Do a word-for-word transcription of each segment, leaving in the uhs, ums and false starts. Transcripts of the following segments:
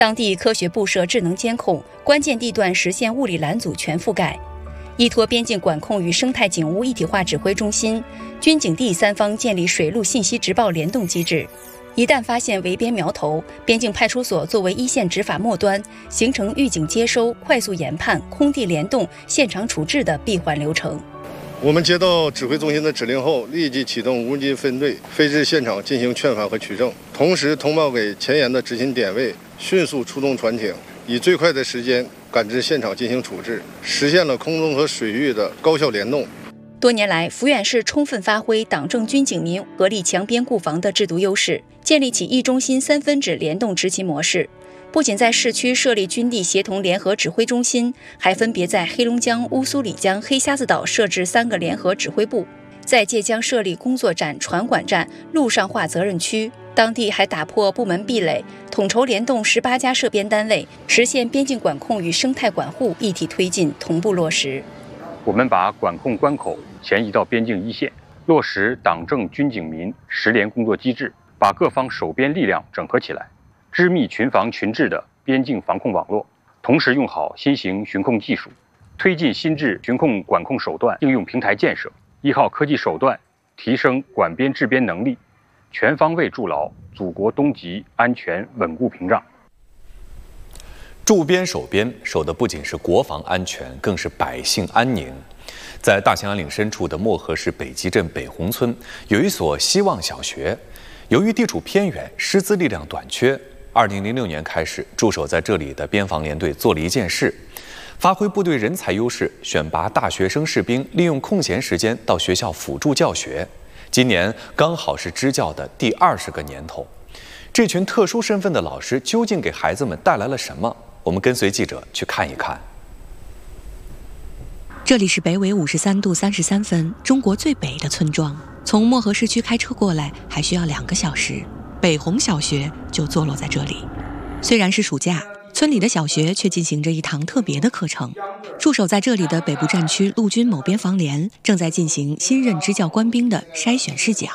当地科学部设智能监控，关键地段实现物理拦阻全覆盖。依托边境管控与生态景物一体化指挥中心，军警地三方建立水陆信息直报联动机制。一旦发现围边苗头，边境派出所作为一线执法末端，形成预警接收、快速研判、空地联动、现场处置的闭环流程。 我们接到指挥中心的指令后，立即启动无人机分队飞至现场进行劝返和取证，同时通报给前沿的执勤点位，迅速出动船艇，以最快的时间赶至现场进行处置，实现了空中和水域的高效联动。 多年来，抚远市充分发挥党政军警民合力强边固防的制度优势，建立起一中心三分指联动执勤模式。不仅在市区设立军地协同联合指挥中心，还分别在黑龙江乌苏里江、黑瞎子岛设置三个联合指挥部，在界江设立工作站、船管站、陆上化责任区。当地还打破部门壁垒，统筹联动十八家涉边单位，实现边境管控与生态管护一体推进、同步落实。 我们把管控关口前移到边境一线，落实党政军警民实联工作机制，把各方守边力量整合起来，织密群防群治的边境防控网络，同时用好新型巡控技术，推进新制巡控管控手段应用平台建设，依靠科技手段提升管边治边能力，全方位筑牢祖国东极安全稳固屏障。 驻边守边，守的不仅是国防安全，更是百姓安宁。在大兴安岭深处的漠河市北集镇北红村，有一所希望小学。由于地处偏远，师资力量短缺，二零零六年开始，驻守在这里的边防联队做了一件事，发挥部队人才优势，选拔大学生士兵，利用空闲时间到学校辅助教学。今年刚好是支教的第二十个年头。这群特殊身份的老师究竟给孩子们带来了什么？我们跟随记者去看一看。 这里是北纬五十三度三十三分，中国最北的村庄。从漠河市区开车过来还需要两个小时。北红小学就坐落在这里。虽然是暑假，村里的小学却进行着一堂特别的课程。驻守在这里的北部战区陆军某边防连正在进行新任支教官兵的筛选试讲。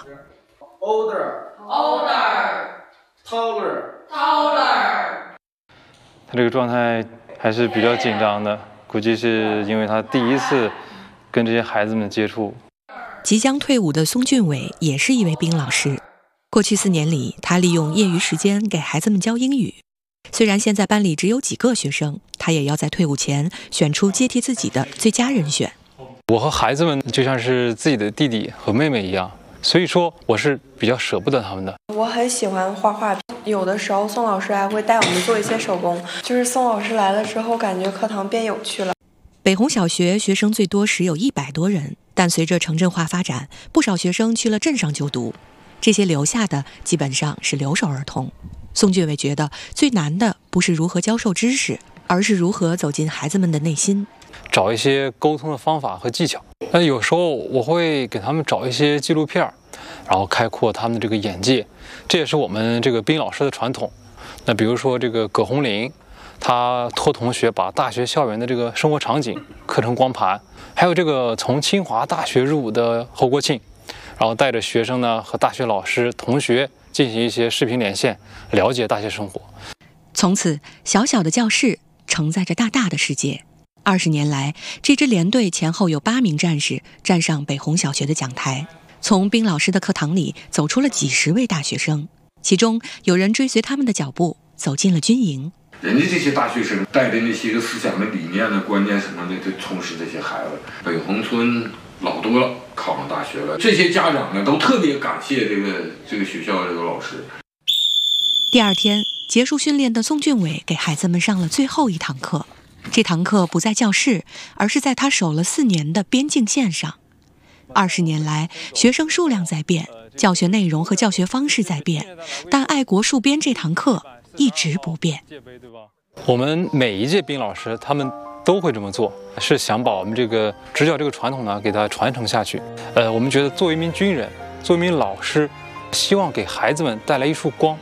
Order, order, taller, taller。 他这个状态还是比较紧张的，估计是因为他第一次跟这些孩子们接触。 即将退伍的宋俊伟也是一位兵老师。过去四年里，他利用业余时间给孩子们教英语。虽然现在班里只有几个学生，他也要在退伍前选出接替自己的最佳人选。 我和孩子们就像是自己的弟弟和妹妹一样，所以说我是比较舍不得他们的。 我很喜欢画画，有的时候宋老师还会带我们做一些手工，就是宋老师来了之后，感觉课堂变有趣了。 北红小学学生最多时有一百多人，但随着城镇化发展，不少学生去了镇上就读，这些留下的基本上是留守儿童。宋俊伟觉得最难的不是如何教授知识，而是如何走进孩子们的内心， 找一些沟通的方法和技巧。那有时候我会给他们找一些纪录片，然后开阔他们的这个眼界，这也是我们这个兵老师的传统。那比如说这个葛红林，他托同学把大学校园的这个生活场景刻成光盘，还有这个从清华大学入伍的侯国庆，然后带着学生呢和大学老师同学进行一些视频连线，了解大学生活。 从此小小的教室承载着大大的世界。二十年来，这支连队前后有八名战士站上北红小学的讲台，从兵老师的课堂里走出了几十位大学生，其中有人追随他们的脚步走进了军营。 人家这些大学生带着那些个思想的理念的观念什么的，就充实这些孩子。北红村老多了考上大学了，这些家长呢都特别感谢这个这个学校这个老师。 第二天结束训练的宋俊伟给孩子们上了最后一堂课，这堂课不在教室，而是在他守了四年的边境线上。二十年来，学生数量在变，教学内容和教学方式在变，但爱国戍边这堂课一直不变。 我们每一届兵老师他们都会这么做，是想把我们这个支教这个传统呢给它传承下去。呃，我们觉得作为一名军人，作为一名老师，希望给孩子们带来一束光。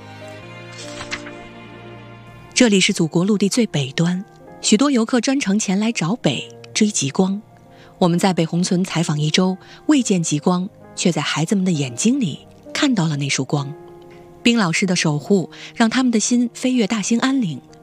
这里是祖国陆地最北端，许多游客专程前来找北追极光。我们在北红村采访一周，未见极光，却在孩子们的眼睛里看到了那束光。 冰老师的守护让他们的心飞越大兴安岭，